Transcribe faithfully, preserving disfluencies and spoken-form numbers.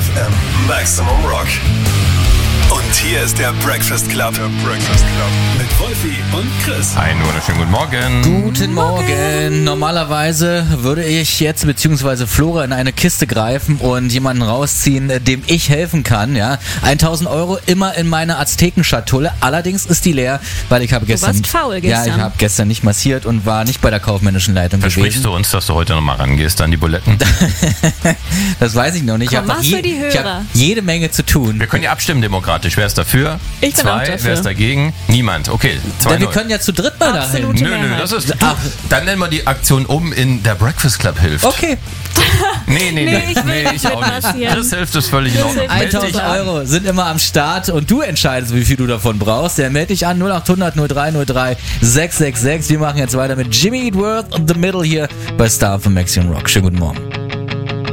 M. Maximum Rock. Und hier ist der Breakfast Club. Der Breakfast Club. Mit Wolfi und Chris. Einen wunderschönen guten Morgen. Guten Morgen. Normalerweise würde ich jetzt bzw. Flora in eine Kiste greifen und jemanden rausziehen, dem ich helfen kann. Ja, tausend Euro immer in meine Aztekenschatulle. Allerdings ist die leer, weil ich habe gestern... Du warst faul gestern. Ja, ich habe gestern nicht massiert und war nicht bei der kaufmännischen Leitung Versprichst gewesen. du uns, dass du heute nochmal rangehst an die Buletten? Das weiß ich noch nicht. Komm, ich habe mach's je, für die Hörer. ich hab jede Menge zu tun. Wir können ja abstimmen demokratisch. Wer ist dafür? Ich bin Zwei. auch dafür. Wer ist dagegen? Niemand. Okay, zwei Ja, wir null. können ja zu dritt mal dahin. Absolute Nö, nö, Mehrheit. das ist... Ach. Dann nennen wir die Aktion um in der Breakfast Club hilft. Okay, Nee, nee, Nee, nee, ich will nee, nicht ich auch nicht. mitmassieren. Chris hilft ist völlig in Chris Ordnung. hilft. Meld dich tausend an. Euro sind immer am Start und du entscheidest, wie viel du davon brauchst. Der melde dich an null acht hundert null drei null drei sechs sechs sechs. Wir machen jetzt weiter mit Jimmy Eat World und The Middle hier bei Star von Maximum Rock. Schönen guten Morgen.